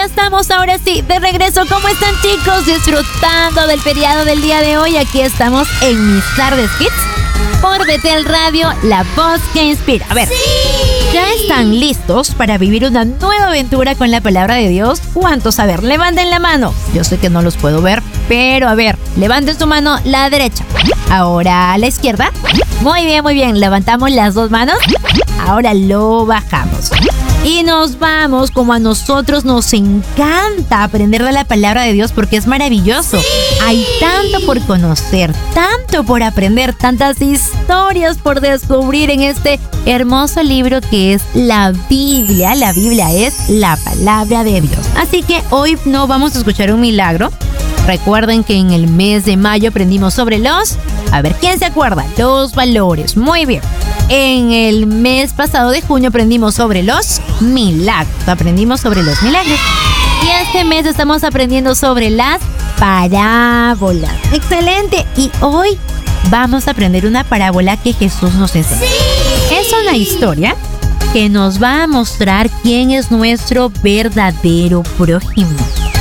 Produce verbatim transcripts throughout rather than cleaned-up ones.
estamos ahora sí, de regreso. ¿Cómo están, chicos? Disfrutando del feriado del día de hoy. Aquí estamos en Mis Tardes Kids por Betel Radio, la voz que inspira. A ver, ¡sí! ¿Ya están listos para vivir una nueva aventura con la palabra de Dios? ¿Cuántos? A ver, levanten la mano. Yo sé que no los puedo ver, pero a ver, levanten su mano la derecha. Ahora a la izquierda. Muy bien, muy bien. Levantamos las dos manos. Ahora lo bajamos. Y nos vamos, como a nosotros nos encanta aprender de la palabra de Dios porque es maravilloso. ¡Sí! Hay tanto por conocer, tanto por aprender, tantas historias por descubrir en este hermoso libro que es la Biblia. La Biblia es la palabra de Dios. Así que hoy no vamos a escuchar un milagro. Recuerden que en el mes de mayo aprendimos sobre los... A ver, ¿quién se acuerda? Los valores. Muy bien. En el mes pasado de junio aprendimos sobre los milagros. Aprendimos sobre los milagros. Y este mes estamos aprendiendo sobre las parábolas. ¡Excelente! Y hoy vamos a aprender una parábola que Jesús nos enseña. ¡Sí! Es una historia que nos va a mostrar quién es nuestro verdadero prójimo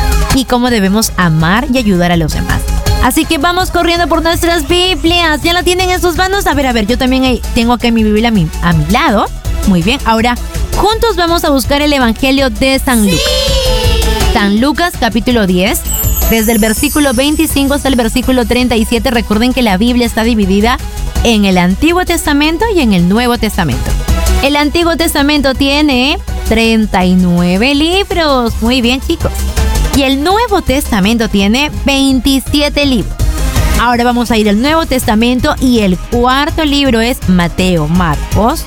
y cómo debemos amar y ayudar a los demás. Así que vamos corriendo por nuestras Biblias. ¿Ya la tienen en sus manos? A ver, a ver, yo también tengo acá mi Biblia a mi, a mi lado. Muy bien, ahora juntos vamos a buscar el Evangelio de San Lucas. ¡Sí! San Lucas, capítulo diez, desde el versículo veinticinco hasta el versículo treinta y siete. Recuerden que la Biblia está dividida en el Antiguo Testamento y en el Nuevo Testamento. El Antiguo Testamento tiene treinta y nueve libros. Muy bien, chicos. Y el Nuevo Testamento tiene veintisiete libros. Ahora vamos a ir al Nuevo Testamento y el cuarto libro es Mateo, Marcos,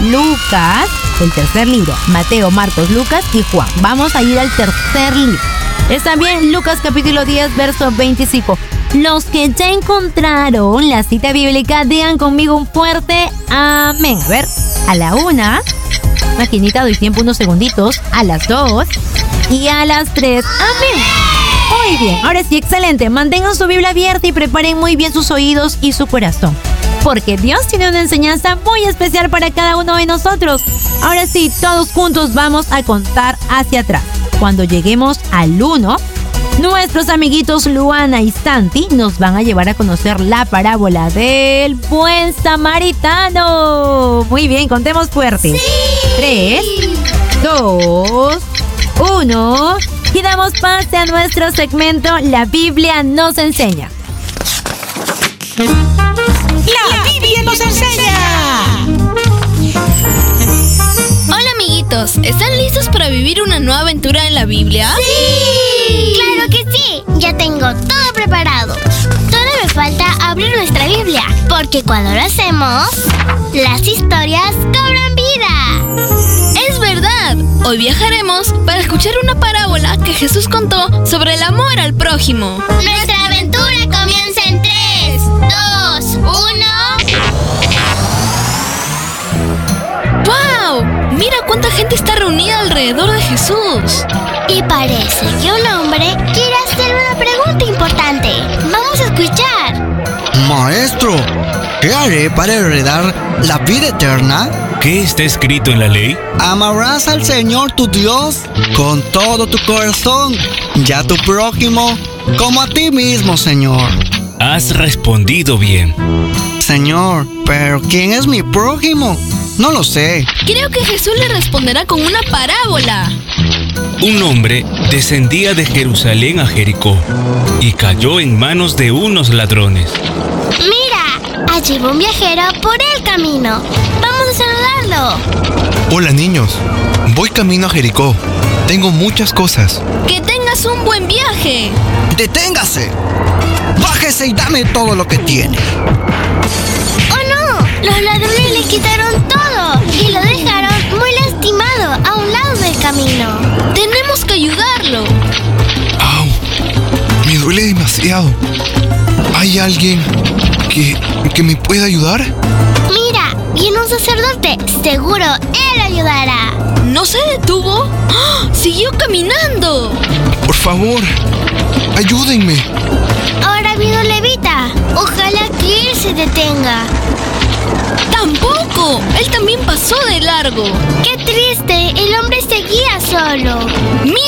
Lucas. El tercer libro, Mateo, Marcos, Lucas y Juan. Vamos a ir al tercer libro. Está bien, Lucas capítulo diez, verso veinticinco. Los que ya encontraron la cita bíblica, digan conmigo un fuerte amén. A ver, a la una, maquinita, doy tiempo unos segunditos, a las dos y a las tres. ¡Amén! Muy bien, ahora sí, excelente. Mantengan su Biblia abierta y preparen muy bien sus oídos y su corazón, porque Dios tiene una enseñanza muy especial para cada uno de nosotros. Ahora sí, todos juntos vamos a contar hacia atrás. Cuando lleguemos al uno, nuestros amiguitos Luana y Santi nos van a llevar a conocer la parábola del buen samaritano. Muy bien, contemos fuerte. ¡Sí! Tres, dos, uno. Y damos pase a nuestro segmento La Biblia nos enseña. ¡La Biblia nos enseña! Hola, amiguitos, ¿están listos para vivir una nueva aventura en la Biblia? ¡Sí! ¡Claro que sí! Ya tengo todo preparado. Solo me falta abrir nuestra Biblia, porque cuando lo hacemos, las historias cobran vida. ¡Es verdad! Hoy viajaremos para escuchar una parábola que Jesús contó sobre el amor al prójimo. Nuestra aventura comienza en tres, dos, uno... ¡Wow! Mira cuánta gente está reunida alrededor de Jesús. Y parece que un hombre quiere hacer una pregunta importante. Vamos a escuchar. Maestro, ¿qué haré para heredar la vida eterna? ¿Qué está escrito en la ley? Amarás al Señor tu Dios con todo tu corazón y a tu prójimo como a ti mismo, Señor. Has respondido bien. Señor, ¿pero quién es mi prójimo? No lo sé. Creo que Jesús le responderá con una parábola. Un hombre descendía de Jerusalén a Jericó y cayó en manos de unos ladrones. Mira, allí va un viajero por el camino. Vamos a saludarlo. Hola, niños. Voy camino a Jericó. Tengo muchas cosas. ¡Que tengas un buen viaje! ¡Deténgase! ¡Bájese y dame todo lo que tiene! ¡Oh no! Los ladrones le quitaron todo y lo dejaron muy lastimado a un lado del camino. ¡Tenemos que ayudarlo! ¡Au! Me duele demasiado. ¿Hay alguien que, que me pueda ayudar? Mira, viene un sacerdote. Seguro él ayudará. ¿No se detuvo? ¡Oh! ¡Siguió caminando! Por favor, ayúdenme. Ahora vino un levita. Ojalá que él se detenga. ¡Tampoco! Él también pasó de largo. ¡Qué triste! El hombre seguía solo. ¡Mira!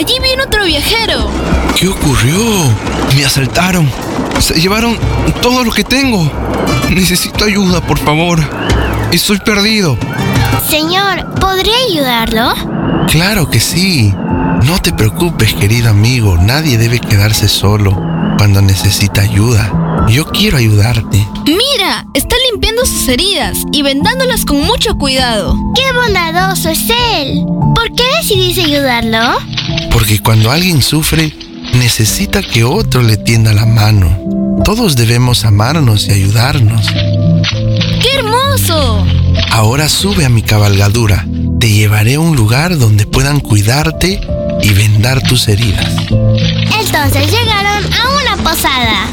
allí viene otro viajero. ¿Qué ocurrió? Me asaltaron. Se llevaron todo lo que tengo. Necesito ayuda, por favor. Estoy perdido. Señor, ¿podría ayudarlo? Claro que sí. No te preocupes, querido amigo. Nadie debe quedarse solo cuando necesita ayuda. Yo quiero ayudarte. Mira, está limpiando sus heridas y vendándolas con mucho cuidado. ¡Qué bondadoso es él! ¿Por qué decidiste ayudarlo? Porque cuando alguien sufre, necesita que otro le tienda la mano. Todos debemos amarnos y ayudarnos. ¡Qué hermoso! Ahora sube a mi cabalgadura. Te llevaré a un lugar donde puedan cuidarte y vendar tus heridas. Entonces llegaron a una posada.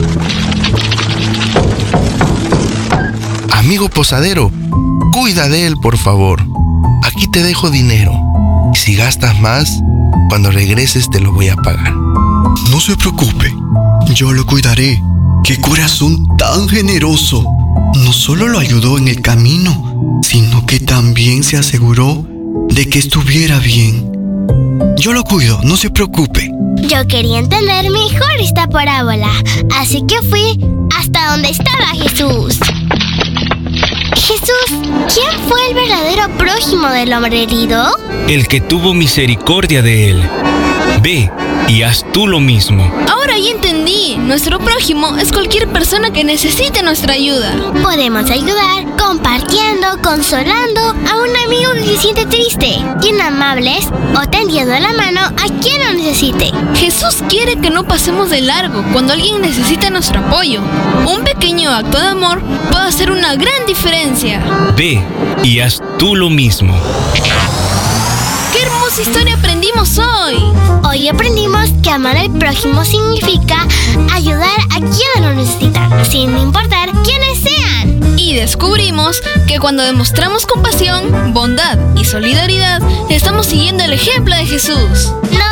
Amigo posadero, cuida de él, por favor. Aquí te dejo dinero. Y si gastas más, cuando regreses te lo voy a pagar. No se preocupe, yo lo cuidaré. ¡Qué corazón tan generoso! No solo lo ayudó en el camino, sino que también se aseguró de que estuviera bien. Yo lo cuido, no se preocupe. Yo quería entender mejor esta parábola, así que fui hasta donde estaba Jesús. Jesús, ¿quién fue el verdadero prójimo del hombre herido? El que tuvo misericordia de él. Ve y haz tú lo mismo. Ahora ya entendí. Nuestro prójimo es cualquier persona que necesite nuestra ayuda. Podemos ayudar compartiendo, consolando a un amigo que se siente triste, bien amables o tendiendo la mano a quien lo necesite. Jesús quiere que no pasemos de largo cuando alguien necesita nuestro apoyo. Un pequeño acto de amor puede hacer una gran diferencia. Ve y haz tú lo mismo. ¡Qué hermosa historia aprendimos hoy! Hoy aprendimos que amar al prójimo significa ayudar a quienes lo necesitan, sin importar quiénes sean. Y descubrimos que cuando demostramos compasión, bondad y solidaridad, estamos siguiendo el ejemplo de Jesús. No